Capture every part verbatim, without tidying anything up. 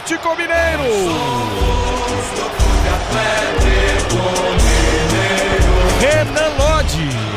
Atlético Mineiro. Renan Lodge.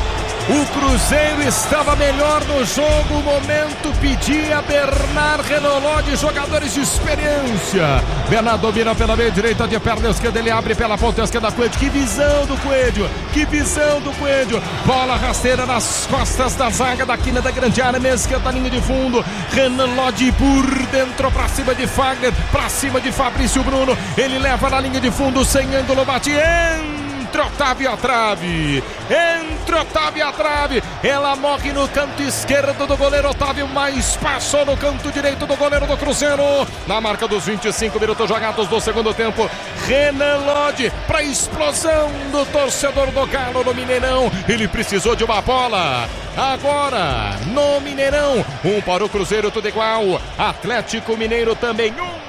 O Cruzeiro estava melhor no jogo, o momento pedia Bernard Renan Lodge, jogadores de experiência. Bernard domina pela meia direita, de perna esquerda, ele abre pela ponta esquerda, Coelho, que visão do Coelho, que visão do Coelho, bola rasteira nas costas da zaga da quina da grande área, meia esquerda, linha de fundo, Renan Lodge por dentro, pra cima de Fagner, pra cima de Fabrício Bruno, ele leva na linha de fundo, sem ângulo, bate em... Entre Otávio e a trave, entre Otávio e a trave, ela morre no canto esquerdo do goleiro Otávio, mas passou no canto direito do goleiro do Cruzeiro, na marca dos vinte e cinco minutos jogados do segundo tempo. Renan Lodge para explosão do torcedor do Galo no Mineirão, ele precisou de uma bola, agora no Mineirão, um para o Cruzeiro, tudo igual, Atlético Mineiro também, um.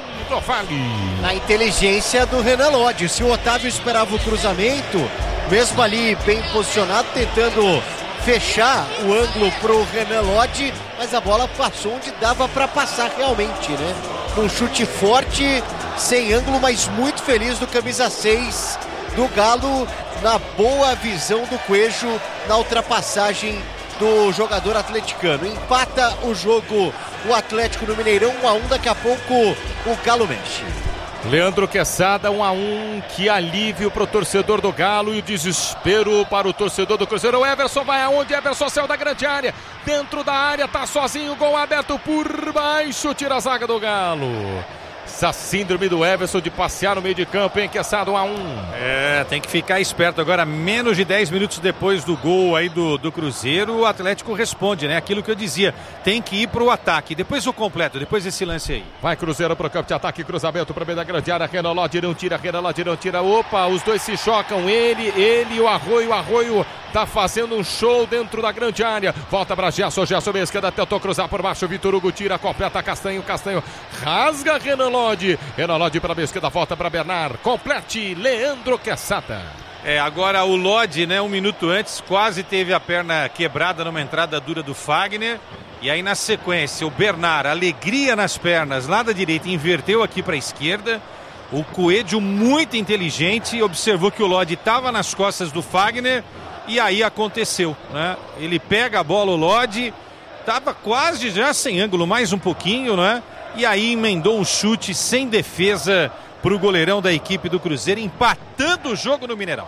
Na inteligência do Renan Lodge, se o Otávio esperava o cruzamento, mesmo ali bem posicionado, tentando fechar o ângulo pro Renan Lodge, mas a bola passou onde dava para passar realmente, né? Um chute forte, sem ângulo, mas muito feliz do camisa seis do Galo, na boa visão do Coelho, na ultrapassagem do jogador atleticano. Empata o jogo o Atlético no Mineirão, um a um, daqui a pouco o Galo mexe. Leandro Quesada, um a um, que alívio para o torcedor do Galo e o desespero para o torcedor do Cruzeiro. O Everson vai aonde? Everson saiu da grande área, dentro da área, tá sozinho, gol aberto por baixo, tira a zaga do Galo. Essa síndrome do Everson de passear no meio de campo, hein, Quesada, um a um. É, tem que ficar esperto agora, menos de dez minutos depois do gol aí do, do Cruzeiro, o Atlético responde, né, aquilo que eu dizia, tem que ir pro ataque, depois o completo, depois desse lance aí. Vai Cruzeiro pro campo de ataque, cruzamento para meio da grande área, Renan Lodge não tira, Renan Lodge não tira, opa, os dois se chocam, ele, ele e o Arroio, o Arroio tá fazendo um show dentro da grande área, volta para Gerson, Gerson meia esquerda, tentou cruzar por baixo, Vitor Hugo tira, completa Castanho, Castanho rasga Renan Lodge, Renan Lodge para a esquerda, volta para Bernard, complete Leandro Quesada. É, agora o Lodge, né, um minuto antes, quase teve a perna quebrada numa entrada dura do Fagner, e aí na sequência o Bernard, alegria nas pernas, lá da direita, inverteu aqui para a esquerda, o Coelho muito inteligente, observou que o Lodge estava nas costas do Fagner, e aí aconteceu, né, ele pega a bola, o Lodge, estava quase já sem ângulo, mais um pouquinho, né, e aí emendou um chute sem defesa para o goleirão da equipe do Cruzeiro, empatando o jogo no Mineirão.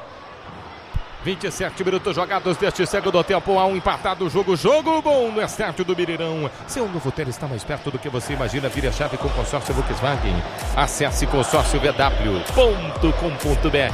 vinte e sete minutos jogados deste segundo tempo, um a um, empatado o jogo, jogo bom no estádio do Mineirão. Seu novo ter está mais perto do que você imagina, vire a chave com o consórcio Volkswagen. Acesse consórcio v w ponto com ponto b r.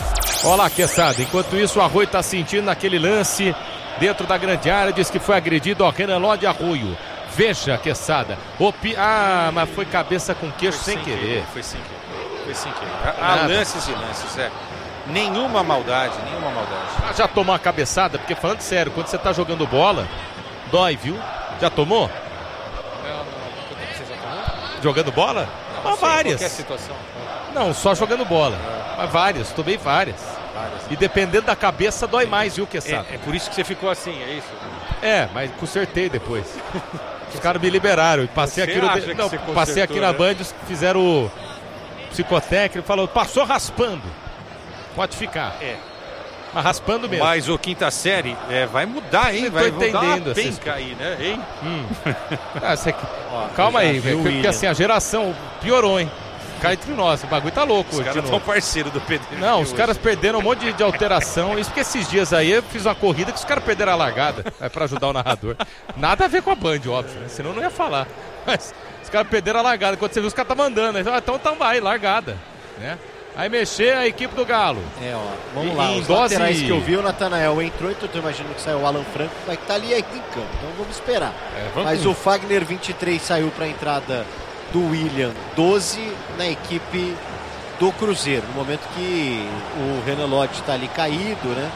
Olá, Quesada, enquanto isso o Arroio está sentindo naquele lance dentro da grande área, diz que foi agredido, ó, Renan Lodge Arroio. Veja, Quesada. Opi... Ah, mas foi cabeça com queixo sem, sem querer. querer. Foi sem querer. Foi sem querer. Há lances e lances, é. Nenhuma maldade, nenhuma maldade. Ah, já tomou uma cabeçada? Porque falando sério, quando você tá jogando bola, dói, viu? Já tomou? Não, não. Você já tomou? Jogando bola? Não, ah, várias. Qualquer situação. Não, só jogando bola. É. Mas várias, tomei várias. várias. E dependendo da cabeça, dói mais, viu, Quesada? É, é por isso que você ficou assim, é isso? É, mas consertei depois. Os caras me liberaram. Passei você aqui, no de... Não, passei aqui na Band, fizeram o psicotécnico, falou, passou raspando. Pode ficar. É. Mas raspando mesmo. Mas o quinta série é, vai mudar, hein? Vai mudar uma penca aí, né? Hein? Hum. ah, você... Ó, calma aí, velho. Porque assim, a geração piorou, hein? Cá entre nós, o bagulho tá louco. Os caras são parceiros do Pedro. Não, os caras perderam um monte de, de alteração. Isso porque esses dias aí eu fiz uma corrida que os caras perderam a largada. É pra ajudar o narrador. Nada a ver com a Band, óbvio, né? Senão eu não ia falar. Mas os caras perderam a largada. Quando você viu, os caras estavam andando. Então, então tá, vai, largada. Né? Aí mexer a equipe do Galo. É, ó, vamos e, lá. Os dose... laterais e... que eu vi, o Natanael entrou, então eu tô imaginando que saiu o Alan Franco, vai estar ali aí em campo. Então vamos esperar. É, vamos... Mas o Fagner vinte e três saiu pra entrada do William doze na equipe do Cruzeiro, no momento que o Renan Lodge está ali caído, né?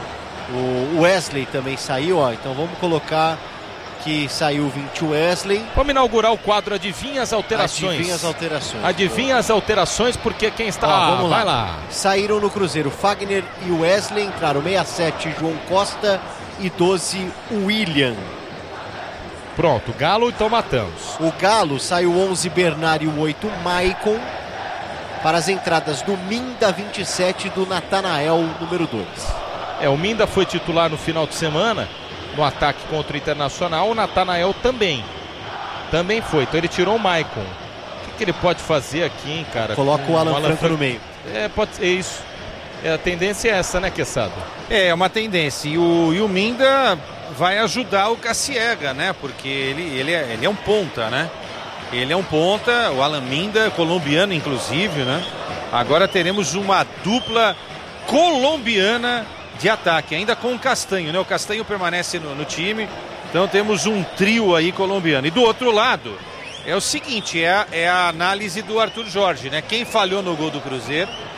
O Wesley também saiu, ó, então vamos colocar que saiu vinte Wesley. Vamos inaugurar o quadro Adivinha as Alterações. Adivinha as Alterações. Adivinha as Alterações, porque quem está... Ah, vamos lá. Vai lá. Saíram no Cruzeiro Fagner e Wesley, entraram sessenta e sete João Costa e doze William. Pronto, Galo, então matamos. O Galo sai o onze Bernard e o oito Maicon. Para as entradas do Minda, vinte e sete, do Natanael, número dois. É, o Minda foi titular no final de semana, no ataque contra o Internacional. O Natanael também. Também foi. Então ele tirou o Maicon. O que, que ele pode fazer aqui, hein, cara? Coloca Com o Alan, Alan Franco, Franco no meio. É, pode ser isso. É, a tendência é essa, né, Quesada? É, uma tendência. E o, e o Minda vai ajudar o Cassiega, né? Porque ele, ele, é, ele é um ponta, né? Ele é um ponta, o Alan Minda, colombiano inclusive, né? Agora teremos uma dupla colombiana de ataque, ainda com o Castanho, né? O Castanho permanece no, no time, então temos um trio aí colombiano. E do outro lado, é o seguinte, é a, é a análise do Arthur Jorge, né? Quem falhou no gol do Cruzeiro